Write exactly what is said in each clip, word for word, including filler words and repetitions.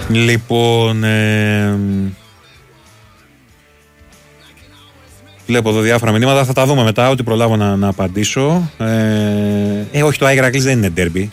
Λοιπόν, ε, βλέπω εδώ διάφορα μηνύματα, θα τα δούμε μετά, ό,τι προλάβω να, να απαντήσω. Ε, ε, όχι, το Άγια Ηρακλής δεν είναι ντέρμπι.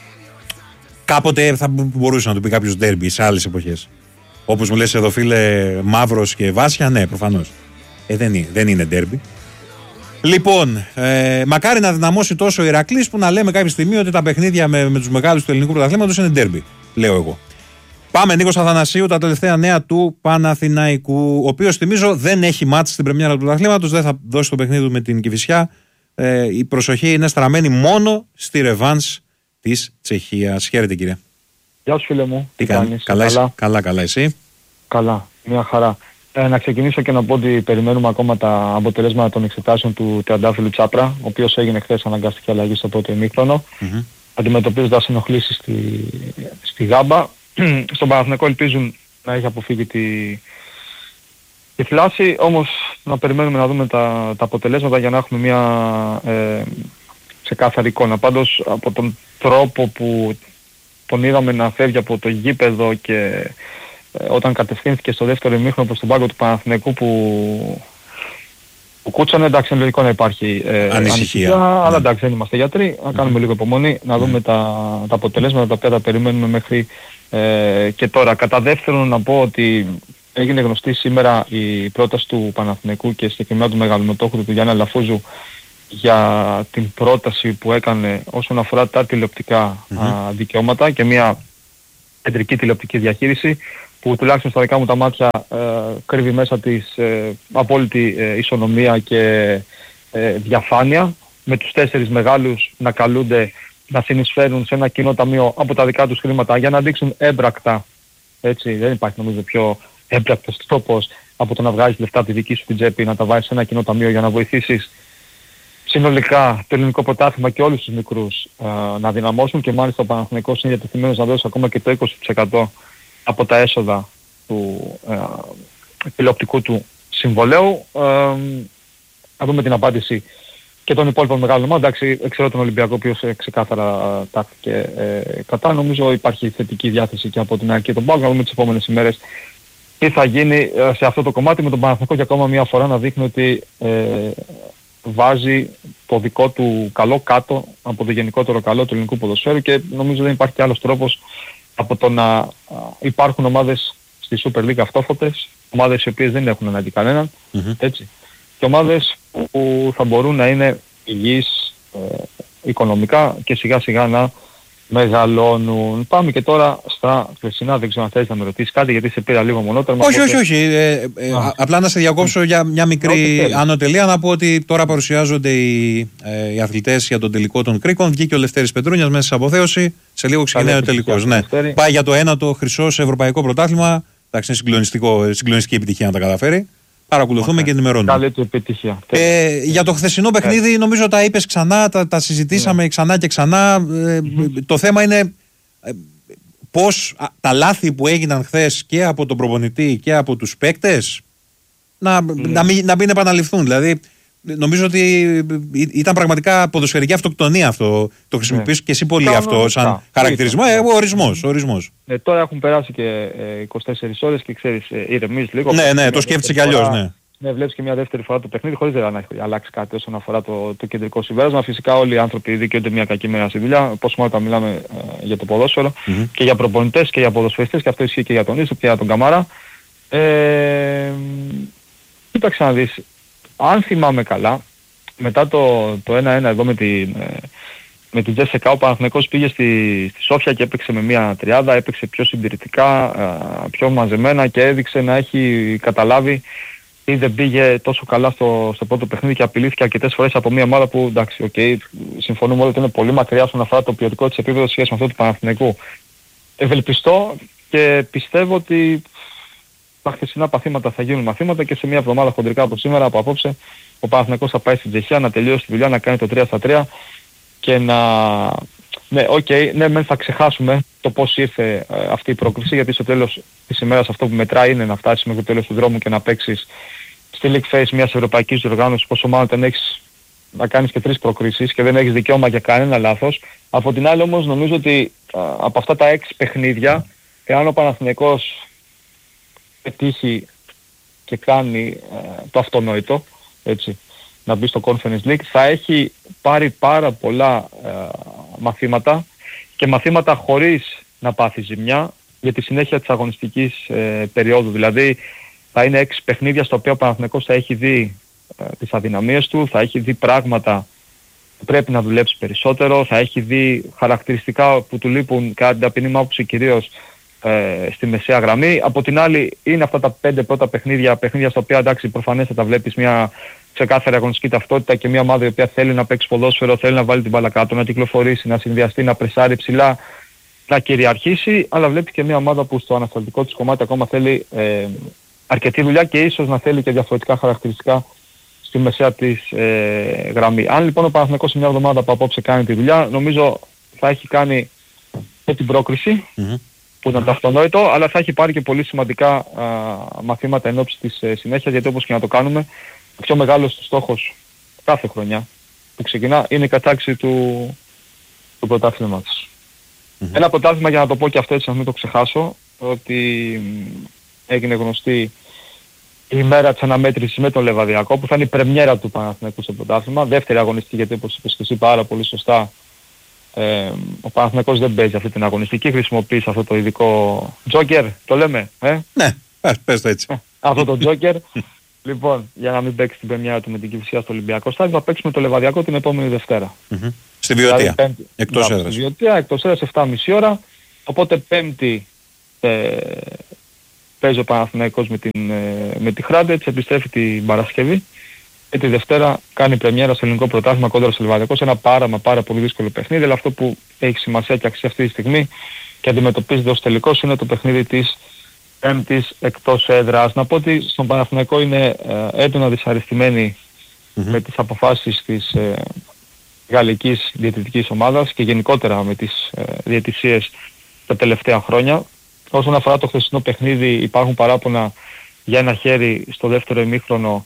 Κάποτε θα μπορούσε να του πει κάποιος ντέρμπι σε άλλες εποχές. Όπως μου λες εδώ, φίλε, Μαύρος και Βάσια, ναι, προφανώς. Ε, δεν είναι, δεν είναι ντέρμπι. Λοιπόν, ε, μακάρι να δυναμώσει τόσο ο Ηρακλής που να λέμε κάποια στιγμή ότι τα παιχνίδια με, με τους μεγάλους του ελληνικού πρωταθλήματος είναι ντέρμπι, λέω εγώ. Πάμε, Νίκος Αθανασίου, τα τελευταία νέα του Παναθηναϊκού, ο οποίος, θυμίζω, δεν έχει μάτς στην πρεμιέρα του πρωταθλήματος, δεν θα δώσει το παιχνίδι του με την Κηφισιά. Ε, η προσοχή είναι στραμμένη μόνο στη ρεβάνς της Τσεχίας. Χαίρετε, κύριε. Γεια σου, φίλε μου. Τι κάνεις? Καλά, καλά, καλά, καλά, εσύ? Καλά, μια χαρά. Ε, να ξεκινήσω και να πω ότι περιμένουμε ακόμα τα αποτελέσματα των εξετάσεων του Τριαντάφυλλου Τσάπρα, ο οποίος έγινε χθες αναγκαστική αλλαγή στο πρώτο ημίχρονο, mm-hmm. αντιμετωπίζοντας ενοχλήσεις στη, στη Γάμπα. Στον Παναθηναϊκό ελπίζουν να έχει αποφύγει τη, τη φλάση, όμως να περιμένουμε να δούμε τα, τα αποτελέσματα για να έχουμε μια ε, ξεκάθαρη εικόνα. Πάντως από τον τρόπο που τον είδαμε να φεύγει από το γήπεδο και ε, όταν κατευθύνθηκε στο δεύτερο ημίχρονο προς τον πάγκο του Παναθηναϊκού που, που κούτσανε, εντάξει, είναι λογικό να υπάρχει ε, ανησυχία, ανησυχία ναι. Αλλά εντάξει, δεν είμαστε γιατροί, να κάνουμε mm. λίγο υπομονή, να δούμε mm. τα, τα αποτελέσματα τα οποία τα περιμένουμε μέχρι ε, και τώρα. Κατά δεύτερον, να πω ότι έγινε γνωστή σήμερα η πρόταση του Παναθηναϊκού και συγκεκριμένα του μεγαλομετόχου του Γιάννη Αλαφούζου για την πρόταση που έκανε όσον αφορά τα τηλεοπτικά mm-hmm. α, δικαιώματα και μια κεντρική τηλεοπτική διαχείριση που τουλάχιστον στα δικά μου τα μάτια ε, κρύβει μέσα της ε, απόλυτη ε, ισονομία και ε, διαφάνεια, με τους τέσσερις μεγάλους να καλούνται να συνεισφέρουν σε ένα κοινό ταμείο από τα δικά τους χρήματα για να δείξουν έμπρακτα, έτσι, δεν υπάρχει νομίζω πιο έμπρακτος τρόπος από το να βγάζεις λεφτά από τη δική σου την τσέπη, να τα βάζεις σε ένα κοινό ταμείο για να βοηθήσεις συνολικά το ελληνικό πρωτάθλημα και όλους τους μικρούς α, να δυναμώσουν, και μάλιστα ο Παναθηναϊκός είναι διατεθειμένος να δώσει ακόμα και το είκοσι τοις εκατό από τα έσοδα του α, τηλεοπτικού του συμβολέου. Α, να δούμε την απάντηση και των υπόλοιπων μεγάλων ομάδων. Εντάξει, ξέρω τον Ολυμπιακό, ο οποίος ξεκάθαρα τάχθηκε ε, κατά. Νομίζω υπάρχει θετική διάθεση και από την αρχή των Πάγκων. Να δούμε τις επόμενες ημέρες τι θα γίνει σε αυτό το κομμάτι, με τον Παναθηναϊκό για ακόμα μια φορά να δείχνει ότι ε, βάζει το δικό του καλό κάτω από το γενικότερο καλό του ελληνικού ποδοσφαίρου, και νομίζω δεν υπάρχει και άλλος τρόπος από το να υπάρχουν ομάδες στη Super League αυτόφωτες, ομάδες οι οποίες δεν έχουν ανάγκη κανέναν, mm-hmm. έτσι, και ομάδες που θα μπορούν να είναι υγιείς ε, οικονομικά και σιγά σιγά να μεγαλώνουν. Πάμε και τώρα στα χθεσινά, δεν ξέρω αν θέλεις να με ρωτήσεις κάτι γιατί σε πήρα λίγο μονότερμα. Όχι, όχι, όχι. Ε, ε, απλά να σε διακόψω για μια μικρή ανωτελεία, να πω ότι τώρα παρουσιάζονται οι, ε, οι αθλητές για τον τελικό των Κρίκων. Βγήκε ο Λευτέρης Πετρούνιας μέσα σε αποθέωση. Σε λίγο ξεκινάει ο τελικός. Ναι. Πάει για το ένατο χρυσό σε ευρωπαϊκό πρωτάθλημα. Εντάξει, είναι συγκλονιστική επιτυχία να τα καταφέρει. Παρακολουθούμε okay. και ενημερώνουμε. Καλή του επιτυχία. Ε, για το χθεσινό παιχνίδι, νομίζω τα είπες ξανά, τα, τα συζητήσαμε yeah. ξανά και ξανά. Ε, mm-hmm. Το θέμα είναι ε, πώς α, τα λάθη που έγιναν χθες και από τον προπονητή και από τους παίκτες να, mm. να, μην, να μην επαναληφθούν. Δηλαδή, νομίζω ότι ήταν πραγματικά ποδοσφαιρική αυτοκτονία αυτό. Το χρησιμοποιείς yeah. και εσύ πολύ Κάνω, αυτό σαν yeah. χαρακτηρισμό. Ε, ορισμός, ορισμός. Ε, τώρα έχουν περάσει και ε, είκοσι τέσσερις ώρες και ξέρεις, ε, ηρεμείς λίγο. Ναι, ναι, το σκέφτεσαι κι αλλιώς, ναι. Ναι, βλέπεις και μια δεύτερη φορά το παιχνίδι χωρίς να έχει αλλάξει κάτι όσον αφορά το, το κεντρικό συμπέρασμα. Φυσικά όλοι οι άνθρωποι δικαιούνται μια κακή μέρα στη δουλειά, πόσο μάλλον όταν μιλάμε ε, για το ποδόσφαιρο mm-hmm. και για προπονητές και για ποδοσφαιριστές, και αυτό ισχύει και για τον Ίσο και για τον Καμάρα. Ε, κοίταξε να δεις, αν θυμάμαι καλά, μετά το, το ένα ένα εδώ με την, με την Τζέσσεκα, ο Παναθηναϊκός πήγε στη, στη Σόφια και έπαιξε με μια τριάδα, έπαιξε πιο συντηρητικά, πιο μαζεμένα και έδειξε να έχει καταλάβει ή δεν πήγε τόσο καλά στο, στο πρώτο παιχνίδι και απειλήθηκε αρκετές φορές από μια ομάδα που, εντάξει, οκ, okay, συμφωνούμε όλοι ότι είναι πολύ μακριά όσον αφορά το ποιοτικό της επίπεδο σχέση με αυτό του Παναθηναϊκού. Ευελπιστώ και πιστεύω ότι τα χθεσινά παθήματα θα γίνουν μαθήματα και σε μια εβδομάδα χοντρικά από σήμερα, από απόψε, ο Παναθηναϊκός θα πάει στην Τσεχία να τελειώσει τη δουλειά, να κάνει το τρία στα τρία και να... Ναι, οκ, okay, ναι, μεν θα ξεχάσουμε το πώς ήρθε ε, αυτή η πρόκληση, γιατί στο τέλος της ημέρας αυτό που μετράει είναι να φτάσεις μέχρι το τέλος του δρόμου και να παίξεις στη league phase μιας ευρωπαϊκής διοργάνωσης, πόσο μάλλον δεν έχεις να κάνεις και τρεις προκρίσεις και δεν έχεις δικαίωμα για κανένα λάθος. Από την άλλη όμως νομίζω ότι α, από αυτά τα έξι παιχνίδια εάν ο Παναθηναϊκός πετύχει και κάνει ε, το αυτονόητο, έτσι, να μπει στο Conference League, θα έχει πάρει πάρα πολλά ε, μαθήματα και μαθήματα χωρίς να πάθει ζημιά για τη συνέχεια της αγωνιστικής ε, περίοδου. Δηλαδή θα είναι έξι παιχνίδια στα οποία ο Παναθηναϊκός θα έχει δει ε, τις αδυναμίες του, θα έχει δει πράγματα που πρέπει να δουλέψει περισσότερο, θα έχει δει χαρακτηριστικά που του λείπουν κατά την ταπεινή μου άποψη κυρίως ε, στη μεσαία γραμμή. Από την άλλη είναι αυτά τα πέντε πρώτα παιχνίδια, παιχνίδια στα οποία εντάξει προφανές θα τα βλέπεις μια ξεκάθαρη αγωνιστική ταυτότητα και μια ομάδα η οποία θέλει να παίξει ποδόσφαιρο, θέλει να βάλει την μπάλα κάτω, να κυκλοφορήσει, να συνδυαστεί, να πρεσάρει ψηλά, να κυριαρχήσει, αλλά βλέπεις και μια ομάδα που στο ανασταλτικό της κομμάτι ακόμα θέλει ε, αρκετή δουλειά και ίσως να θέλει και διαφορετικά χαρακτηριστικά στη μεσαία της ε, γραμμή. Αν λοιπόν ο Παναθηναϊκός σε μια εβδομάδα που απόψε κάνει τη δουλειά, νομίζω θα έχει κάνει και την πρόκριση, mm-hmm. που ήταν το αυτονόητο, αλλά θα έχει πάρει και πολύ σημαντικά α, μαθήματα εν ώψη της ε, συνέχειας, γιατί όπως και να το κάνουμε, ο πιο μεγάλος του στόχος κάθε χρονιά που ξεκινά είναι η κατάκτηση του, του πρωτάθληματος. Mm-hmm. Ένα πρωτάθλημα, για να το πω και αυτό έτσι να μην το ξεχάσω, ότι έγινε γνωστή η ημέρα της αναμέτρησης με τον Λεβαδιακό, που θα είναι η πρεμιέρα του Παναθηναϊκού στο πρωτάθλημα. Δεύτερη αγωνιστική, γιατί όπως είπες και εσύ πάρα πολύ σωστά, ε, ο Παναθηναϊκός δεν παίζει αυτή την αγωνιστική, χρησιμοποιεί αυτό το ειδικό τζόκερ, το λέμε, ε? Ναι, πες το έτσι. Αυτό το τζόκερ. Λοιπόν, για να μην παίξει την πρεμιέρα του με την Κυφσιά στο Ολυμπιακό Στάδιο, θα παίξουμε το Λεβαδιακό την επόμενη Δευτέρα. Mm-hmm. Στη Βιωτία, δηλαδή, εκτός έδρας. Στη Βιωτία, εκτός έδρας, επτά και μισή ώρα, οπότε Πέμπτη ε, παίζει ο Παναθηναϊκός με, την, ε, με τη Χράντετς, επιστρέφει την Παρασκευή και τη Δευτέρα κάνει πρεμιέρα στο ελληνικό πρωτάθλημα κόντρα στο Λιβαδιακό, σε ένα πάρα μα πάρα πολύ δύσκολο παιχνίδι, αλλά αυτό που έχει σημασία και αξία αυτή τη στιγμή και αντιμετωπίζεται ως τελικός είναι το παιχνίδι της Πέμπτης εκτός έδρας. Να πω ότι στον Παναθηναϊκό είναι ε, έντονα δυσαρεστημένοι mm-hmm. με τις αποφάσεις της ε, γαλλικής διαιτητικής ομάδας και γενικότερα με τις ε, διαιτησίες τα τελευταία χρόνια. Όσον αφορά το χθεσινό παιχνίδι, υπάρχουν παράπονα για ένα χέρι στο δεύτερο ημίχρονο,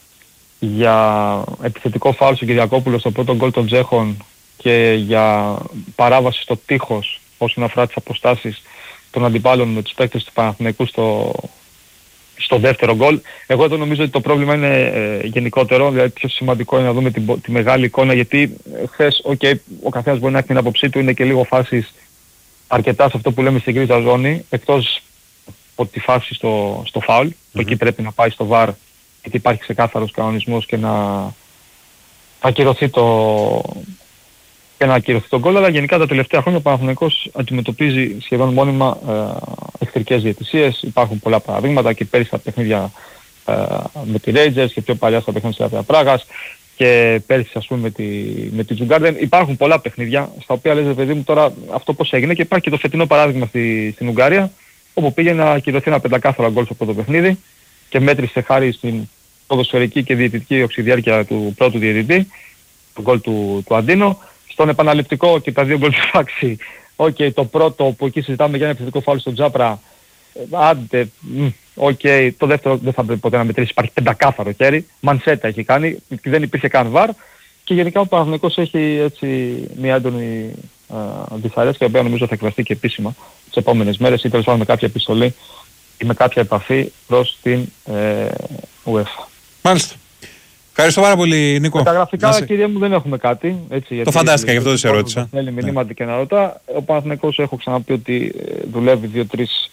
για επιθετικό φάουλ στον Κυριακόπουλο στο πρώτο γκολ των Τσέχων και για παράβαση στο τείχος όσον αφορά τις αποστάσεις των αντιπάλων με τους παίκτες του Παναθηναϊκού στο, στο δεύτερο γκολ. Εγώ εδώ νομίζω ότι το πρόβλημα είναι ε, γενικότερο, δηλαδή πιο σημαντικό είναι να δούμε την, τη μεγάλη εικόνα, γιατί ε, χθες okay, ο καθένας μπορεί να έχει την άποψή του, είναι και λίγο φάσεις αρκετά σε αυτό που λέμε στην γκρίζα ζώνη, εκτός από τη φάση στο, στο φάουλ, mm-hmm. που εκεί πρέπει να πάει στο βαρ, γιατί υπάρχει ξεκάθαρος κανονισμός και να ακυρωθεί το, και να ακυρωθεί το γκολ, αλλά γενικά τα τελευταία χρόνια ο Παναθηναϊκός αντιμετωπίζει σχεδόν μόνιμα ε, εχθρικές διαιτησίες. Υπάρχουν πολλά παραδείγματα και πέρυσι στα παιχνίδια ε, με τη Rangers και πιο παλιά στα παιχνίδια της Πράγας και πέρυσι ας πούμε με τη, με τη Djurgården. Υπάρχουν πολλά παιχνίδια στα οποία λες παιδί μου τώρα αυτό πώς έγινε, και υπάρχει και το φετινό παράδειγμα στη, στην Ουγγαρία, όπου πήγε να ακυρωθεί ένα πεντακάθαρο γκολ στο πρώτο παιχνίδι και μέτρησε χάρη στην ποδοσφαιρική και διαιτητική οξυδιάρκεια του πρώτου διαιτητή, του γκολ του, του Αντίνο. Στον επαναληπτικό και τα δύο γκολ του Φάξη, okay, το πρώτο που εκεί συζητάμε για ένα επιθετικό φάουλ στον Τζάπρα, άντε, οκ, okay, το δεύτερο δεν θα πρέπει ποτέ να μετρήσει, υπάρχει πεντακάθαρο χέρι, Μανσέτα έχει κάνει, δεν υπήρχε καν βαρ, και γενικά ο Παναθηναϊκός έχει έτσι μια έντονη δυσαρέσκεια, η οποία νομίζω θα εκφραστεί και επίσημα τις επόμενες μέρες ή τέλος πάντων με κάποια επιστολή ή με κάποια επαφή προς την ε, UEFA. Μάλιστα. Ευχαριστώ πάρα πολύ, Νίκο. Με τα γραφικά, Νάσε... κύριε μου, δεν έχουμε κάτι. Έτσι, το φαντάστηκα, γι' αυτό δεν σε ρώτησα. Θέλει μηνύματα ναι. και να ρωτά. Ο Παναθηναϊκός, έχω ξαναπεί ότι δουλεύει δύο-τρεις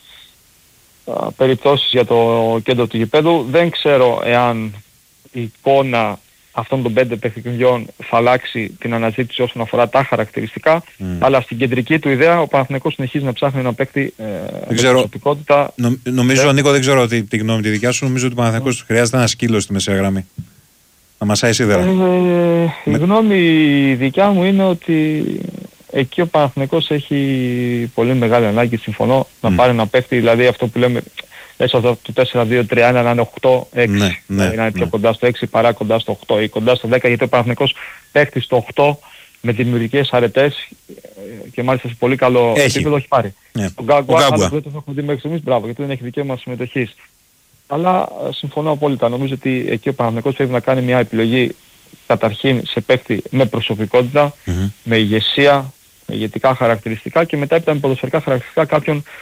περιπτώσεις για το κέντρο του γηπέδου. Δεν ξέρω εάν η εικόνα αυτών των πέντε παιχνιδιών θα αλλάξει την αναζήτηση όσον αφορά τα χαρακτηριστικά, mm. αλλά στην κεντρική του ιδέα ο Παναθηναϊκός συνεχίζει να ψάχνει να παίκτη ε, με προσωπικότητα. Νο, νομίζω, ε, Νίκο, δεν ξέρω τη, τη γνώμη τη δικιά σου, νομίζω ότι ο Παναθηναϊκός mm. χρειάζεται ένα σκύλο στη μεσαία γραμμή. Να μασάει σίδερα. Ε, με... Η γνώμη δικιά μου είναι ότι εκεί ο Παναθηναϊκός έχει πολύ μεγάλη ανάγκη, συμφωνώ, mm. να πάρει ένα παίκτη, δηλαδή αυτό που λέμε έσω του τέσσερα δύο τρία ένα να είναι οκτώ έξι, ναι, ναι, να είναι πιο ναι. κοντά στο έξι παρά κοντά στο οκτώ ή κοντά στο δέκα, γιατί ο Παναθηναϊκός παίκτη στο οκτώ με δημιουργικές αρετές και μάλιστα σε πολύ καλό επίπεδο έχει πάρει. Ναι. Ο Γκάγκουα, αλλά δεν το έχουμε δει μέχρι στιγμής, μπράβο, γιατί δεν έχει δικαίωμα συμμετοχής. Αλλά συμφωνώ απόλυτα, νομίζω ότι εκεί ο Παναθηναϊκός πρέπει να κάνει μια επιλογή καταρχήν σε παίκτη με προσωπικότητα, mm-hmm. με ηγεσία, με ηγετικά χαρακτηριστικά και μετά έπειτα με ποδοσφαιρικά χαρακτηριστικά κάποιον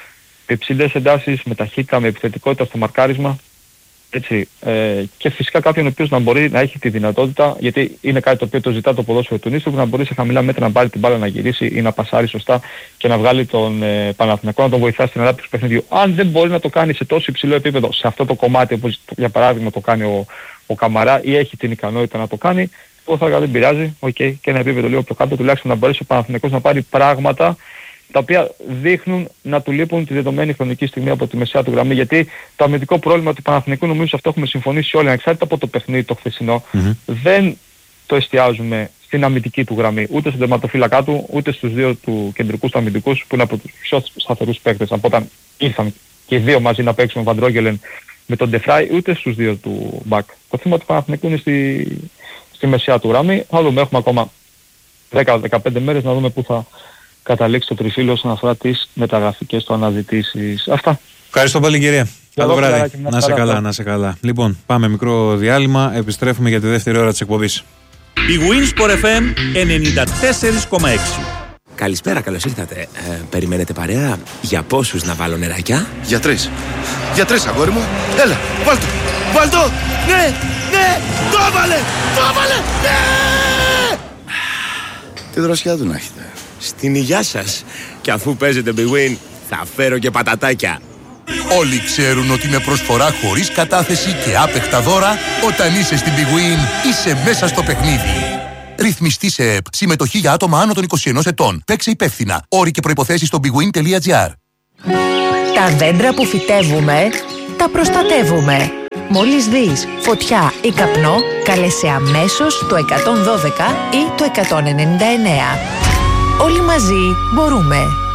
με υψηλές εντάσεις, με ταχύτητα, με επιθετικότητα στο μαρκάρισμα. Έτσι, ε, και φυσικά κάποιον ο οποίος να μπορεί να έχει τη δυνατότητα, γιατί είναι κάτι το οποίο το ζητά το ποδόσφαιρο του Νίστρου, να μπορεί σε χαμηλά μέτρα να πάρει την μπάλα, να γυρίσει ή να πασάρει σωστά και να βγάλει τον ε, Παναθηναϊκό, να τον βοηθά στην ανάπτυξη του παιχνιδιού. Αν δεν μπορεί να το κάνει σε τόσο υψηλό επίπεδο, σε αυτό το κομμάτι, όπως για παράδειγμα το κάνει ο, ο Καμαρά, ή έχει την ικανότητα να το κάνει, εγώ θα έλεγα δεν πειράζει, okay, και ένα επίπεδο λίγο πιο κάτω, τουλάχιστον να μπορέσει ο Παναθηναϊκός να πάρει πράγματα τα οποία δείχνουν να του λείπουν τη δεδομένη χρονική στιγμή από τη μεσαία του γραμμή. Γιατί το αμυντικό πρόβλημα του Παναθηναϊκού, νομίζω σε αυτό έχουμε συμφωνήσει όλοι, ανεξάρτητα από το παιχνίδι το χθεσινό, mm-hmm. δεν το εστιάζουμε στην αμυντική του γραμμή, ούτε στον τερματοφύλακά του, ούτε στους δύο του κεντρικούς του αμυντικούς, που είναι από τους πιο σταθερούς παίκτες από όταν ήρθαν και οι δύο μαζί να παίξουν Βαντρόγγελεν με τον Ντεφράι, ούτε στους δύο του μπακ. Το θέμα του Παναθηναϊκού είναι στη, στη μεσαία του γραμμή. Θα δούμε, έχουμε ακόμα δέκα με δεκαπέντε μέρες να δούμε πού θα καταλήξει το τριφύλλο όσον αφορά τις μεταγραφικές του αναζητήσεις. Αυτά. Ευχαριστώ πολύ, κυρία. Καλό βράδυ. Να σε καλά, να σε καλά. Λοιπόν, πάμε μικρό διάλειμμα. Επιστρέφουμε για τη δεύτερη ώρα της εκπομπής. Η Winsport εφ εμ ενενήντα τέσσερα κόμμα έξι. Καλησπέρα, καλώς ήρθατε. Ε, περιμένετε παρέα? Για πόσους να βάλω νεράκια? Για τρεις. Για τρεις, αγόρι μου. Έλα, βάλ' το. Βάλ' το. Ναι, ναι, το έβαλε. Το έβαλε. Ναι. Τι δροσιά του να έχετε. Στην υγειά σας. Και αφού παίζετε Big Win, θα φέρω και πατατάκια. Όλοι ξέρουν ότι με προσφορά χωρίς κατάθεση και άπεχτα δώρα, όταν είσαι στην Big Win, είσαι μέσα στο παιχνίδι. Ρυθμιστή σε ΕΠ. Συμμετοχή για άτομα άνω των είκοσι ενός ετών. Παίξε υπεύθυνα. Όροι και προϋποθέσεις στο bigwin τελεία gr. Τα δέντρα που φυτεύουμε, τα προστατεύουμε. Μόλις δεις φωτιά ή καπνό, κάλεσε αμέσως το εκατόν δώδεκα ή το εκατόν ενενήντα εννέα. Όλοι μαζί μπορούμε.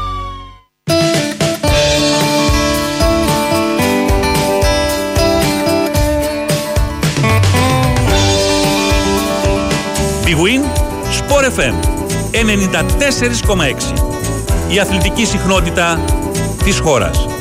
Big Win, Sport εφ εμ ενενήντα τέσσερα κόμμα έξι. Η αθλητική συχνότητα της χώρας.